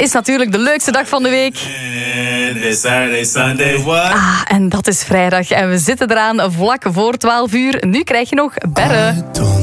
is natuurlijk de leukste dag van de week. Saturday, Sunday, what? En dat is vrijdag. En we zitten eraan vlak voor 12 uur. Nu krijg je nog Berre.